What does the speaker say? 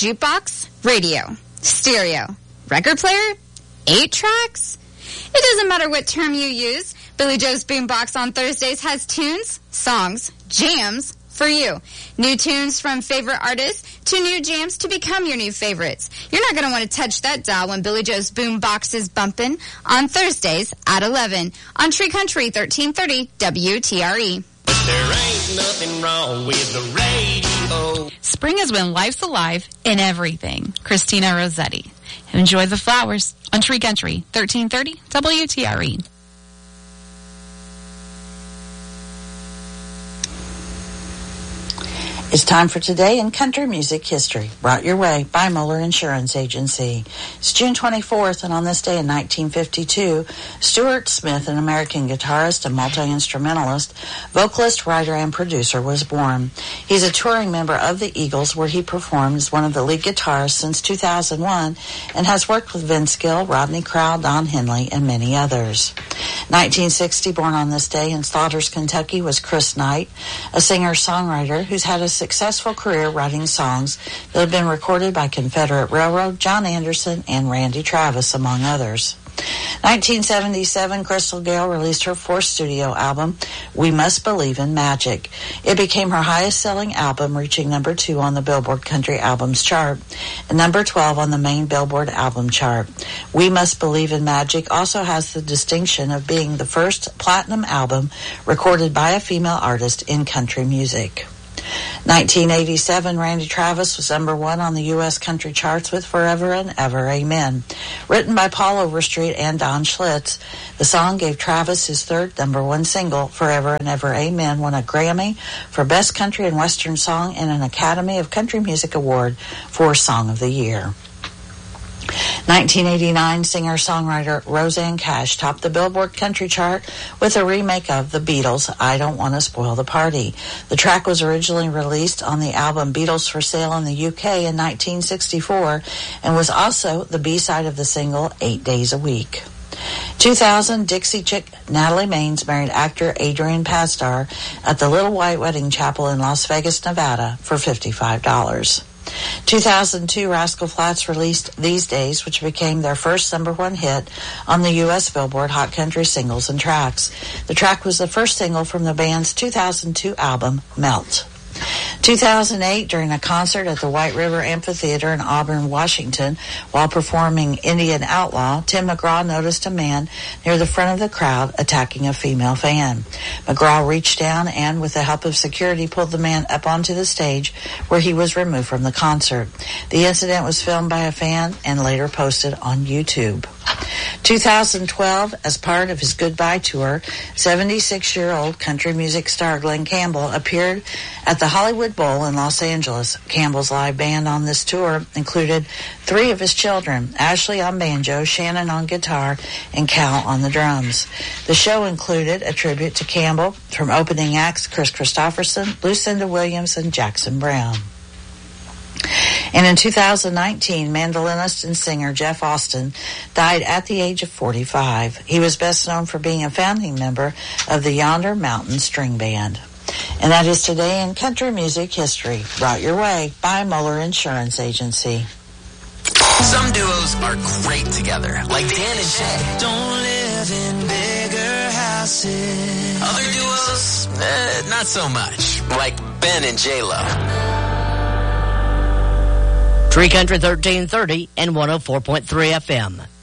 jukebox, radio, stereo, record player, 8 tracks? It doesn't matter what term you use. Billy Joe's Boombox on Thursdays has tunes, songs, jams for you. New tunes from favorite artists to new jams to become your new favorites. You're not going to want to touch that dial when Billy Joe's Boombox is bumping on Thursdays at 11 on Tree Country 1330 WTRE. But there ain't nothing wrong with the radio. Spring is when life's alive in everything. Christina Rossetti. Enjoy the flowers on Tree Country 1330 WTRE. It's time for Today in Country Music History, brought your way by Moeller Insurance Agency. It's June 24th, and on this day in 1952, Stuart Smith, an American guitarist and multi-instrumentalist, vocalist, writer, and producer, was born. He's a touring member of the Eagles, where he performed as one of the lead guitarists since 2001, and has worked with Vince Gill, Rodney Crowell, Don Henley, and many others. 1960, born on this day in Slaughters, Kentucky, was Chris Knight, a singer-songwriter who's had a successful career writing songs that have been recorded by Confederate Railroad, John Anderson, and Randy Travis, among others. 1977, Crystal Gayle released her 4th studio album, We Must Believe in Magic. It became her highest-selling album, reaching number 2 on the Billboard Country Albums chart and number 12 on the main Billboard album chart. We Must Believe in Magic also has the distinction of being the first platinum album recorded by a female artist in country music. 1987, Randy Travis was number 1 on the U.S. country charts with Forever and Ever, Amen. Written by Paul Overstreet and Don Schlitz, the song gave Travis his 3rd number 1 single. Forever and Ever, Amen won a Grammy for Best Country and Western Song and an Academy of Country Music Award for Song of the Year. 1989, singer-songwriter Rosanne Cash topped the Billboard Country chart with a remake of The Beatles' I Don't Want to Spoil the Party. The track was originally released on the album Beatles for Sale in the UK in 1964 and was also the B-side of the single 8 Days a Week. 2000, Dixie chick Natalie Maines married actor Adrian Pasdar at the Little White Wedding Chapel in Las Vegas, Nevada for $55. 2002, Rascal Flatts released These Days, which became their first number 1 hit on the U.S. Billboard Hot Country Singles and Tracks. The track was the first single from the band's 2002 album, Melt. 2008, during a concert at the White River Amphitheater in Auburn, Washington, while performing Indian Outlaw, Tim McGraw noticed a man near the front of the crowd attacking a female fan. McGraw reached down and, with the help of security, pulled the man up onto the stage, where he was removed from the concert. The incident was filmed by a fan and later posted on YouTube. 2012, as part of his goodbye tour, 76-year-old country music star Glenn Campbell appeared at the Hollywood Bowl in Los Angeles. Campbell's live band on this tour included 3 of his children, Ashley on banjo, Shannon on guitar, and Cal on the drums. The show included a tribute to Campbell from opening acts Chris Christopherson, Lucinda Williams, and Jackson Browne. And in 2019, mandolinist and singer Jeff Austin died at the age of 45. He was best known for being a founding member of the Yonder Mountain String Band. And that is Today in Country Music History, brought your way by Moeller Insurance Agency. Some duos are great together, like Dan and Shay. Don't live in bigger houses. Other duos, not so much, like Ben and J-Lo. Tree Country 1330 and 104.3 FM.